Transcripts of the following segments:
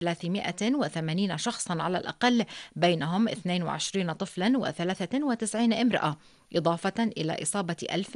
380 شخصا على الأقل، بينهم 22 طفلا و93 امرأة، إضافة إلى إصابة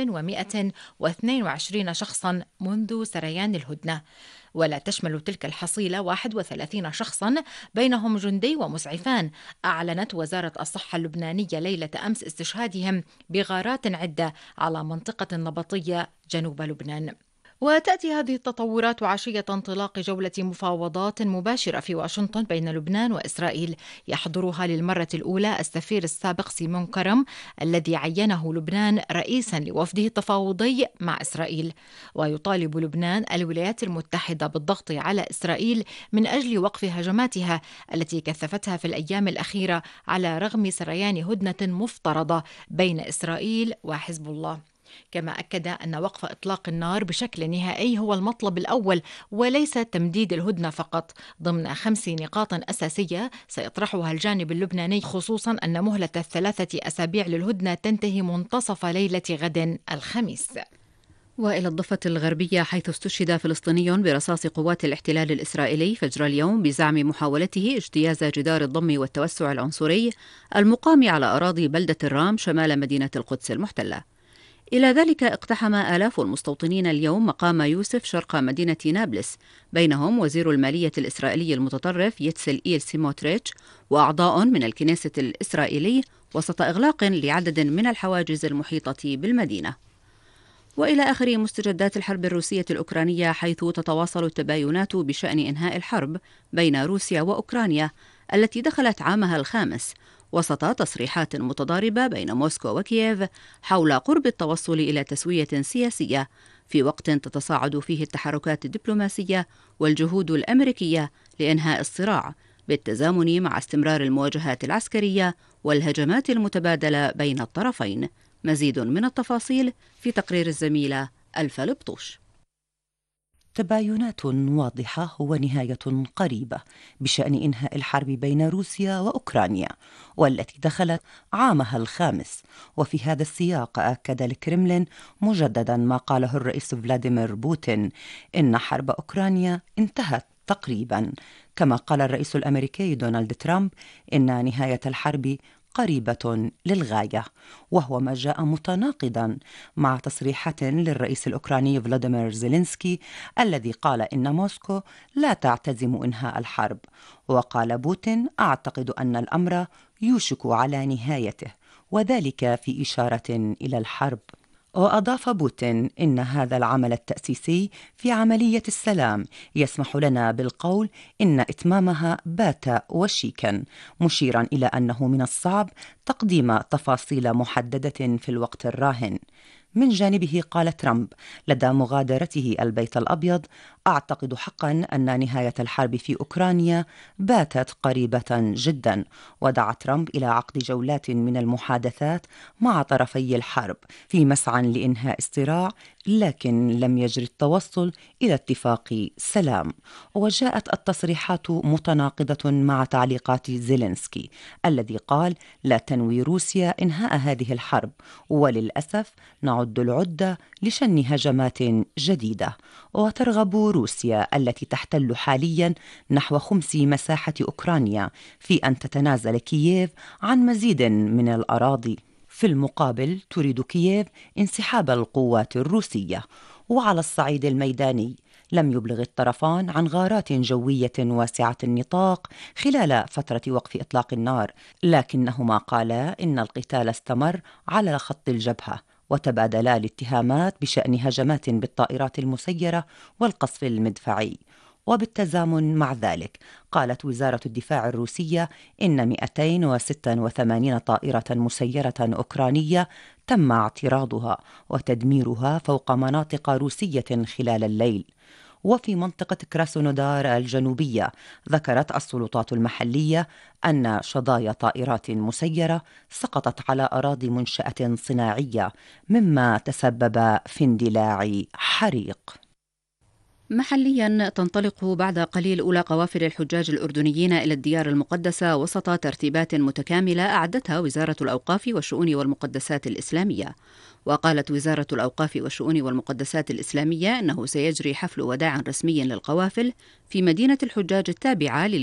1122 شخصا منذ سريان الهدنة. ولا تشمل تلك الحصيلة 31 شخصا بينهم جندي ومسعفان. أعلنت وزارة الصحة اللبنانية ليلة أمس استشهادهم بغارات عدة على منطقة نبطية جنوب لبنان. وتأتي هذه التطورات عشية انطلاق جولة مفاوضات مباشرة في واشنطن بين لبنان وإسرائيل، يحضرها للمرة الأولى السفير السابق سيمون كرم، الذي عينه لبنان رئيسا لوفده التفاوضي مع إسرائيل. ويطالب لبنان الولايات المتحدة بالضغط على إسرائيل من أجل وقف هجماتها التي كثفتها في الأيام الأخيرة، على رغم سريان هدنة مفترضة بين إسرائيل وحزب الله. كما أكد أن وقف إطلاق النار بشكل نهائي هو المطلب الأول، وليس تمديد الهدنة فقط، ضمن 5 نقاط أساسية سيطرحها الجانب اللبناني، خصوصا أن مهلة 3 أسابيع للهدنة تنتهي منتصف ليلة غد الخميس. وإلى الضفة الغربية، حيث استشهد فلسطيني برصاص قوات الاحتلال الإسرائيلي فجر اليوم بزعم محاولته اجتياز جدار الضم والتوسع العنصري المقام على أراضي بلدة الرام شمال مدينة القدس المحتلة. إلى ذلك اقتحم آلاف المستوطنين اليوم مقام يوسف شرق مدينة نابلس، بينهم وزير المالية الإسرائيلي المتطرف يتسل إيل سيموتريتش وأعضاء من الكنيسة الإسرائيلي، وسط إغلاق لعدد من الحواجز المحيطة بالمدينة. وإلى آخر مستجدات الحرب الروسية الأوكرانية، حيث تتواصل التباينات بشأن إنهاء الحرب بين روسيا وأوكرانيا التي دخلت عامها الخامس، وسط تصريحات متضاربة بين موسكو وكييف حول قرب التوصل إلى تسوية سياسية، في وقت تتصاعد فيه التحركات الدبلوماسية والجهود الأمريكية لإنهاء الصراع، بالتزامن مع استمرار المواجهات العسكرية والهجمات المتبادلة بين الطرفين. مزيد من التفاصيل في تقرير الزميلة ألفا لبطوش. تباينات واضحة ونهاية قريبة بشأن إنهاء الحرب بين روسيا وأوكرانيا، والتي دخلت عامها الخامس. وفي هذا السياق أكد الكرملين مجددا ما قاله الرئيس فلاديمير بوتين إن حرب أوكرانيا انتهت تقريبا، كما قال الرئيس الأمريكي دونالد ترامب إن نهاية الحرب قريبة للغاية، وهو ما جاء متناقضا مع تصريحات للرئيس الأوكراني فلاديمير زيلينسكي الذي قال إن موسكو لا تعتزم إنهاء الحرب. وقال بوتين: أعتقد أن الأمر يوشك على نهايته، وذلك في إشارة إلى الحرب. وأضاف بوتين إن هذا العمل التأسيسي في عملية السلام يسمح لنا بالقول إن إتمامها بات وشيكا، مشيرا إلى أنه من الصعب تقديم تفاصيل محددة في الوقت الراهن. من جانبه قال ترامب لدى مغادرته البيت الأبيض: أعتقد حقا أن نهاية الحرب في أوكرانيا باتت قريبة جدا. ودعا ترامب إلى عقد جولات من المحادثات مع طرفي الحرب في مسعى لإنهاء الصراع، لكن لم يجري التوصل إلى اتفاق سلام. وجاءت التصريحات متناقضة مع تعليقات زيلينسكي الذي قال: لا تنوي روسيا إنهاء هذه الحرب، وللأسف نعد العدة لشن هجمات جديدة. وترغب روسيا التي تحتل حاليا نحو خمس مساحة أوكرانيا في أن تتنازل كييف عن مزيد من الأراضي. في المقابل تريد كييف انسحاب القوات الروسية. وعلى الصعيد الميداني لم يبلغ الطرفان عن غارات جوية واسعة النطاق خلال فترة وقف إطلاق النار، لكنهما قالا إن القتال استمر على خط الجبهة، وتبادلا الاتهامات بشأن هجمات بالطائرات المسيرة والقصف المدفعي. وبالتزامن مع ذلك قالت وزارة الدفاع الروسية إن 286 طائرة مسيرة أوكرانية تم اعتراضها وتدميرها فوق مناطق روسية خلال الليل. وفي منطقة كراسنودار الجنوبية ذكرت السلطات المحلية أن شظايا طائرات مسيرة سقطت على أراضي منشأة صناعية، مما تسبب في اندلاع حريق. محليا تنطلق بعد قليل أولى قوافل الحجاج الأردنيين إلى الديار المقدسة وسط ترتيبات متكاملة أعدتها وزارة الأوقاف والشؤون والمقدسات الإسلامية. وقالت وزارة الأوقاف والشؤون والمقدسات الإسلامية أنه سيجري حفل وداع رسمي للقوافل في مدينة الحجاج التابعة